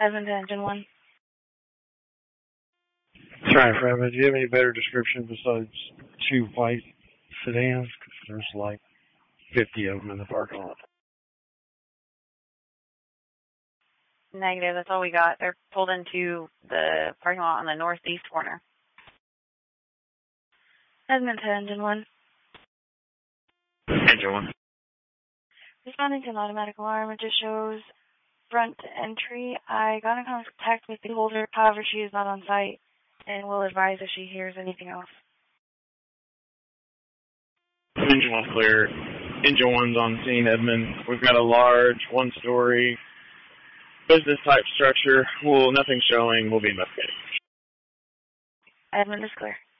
Edmond to engine 1. Trying for Edmond. Do you have any better description besides two white sedans? Because there's like 50 of them in the parking lot. Negative, that's all we got. They're pulled into the parking lot on the northeast corner. Edmond to engine 1. Engine 1. Responding to an automatic alarm, it just shows front entry. I got in contact with the holder, however she is not on site, and will advise if she hears anything else. Engine 1's clear. Engine 1's on scene, Edmond. We've got a large, one-story, business-type structure. Nothing showing. We'll be investigating. Edmond is clear.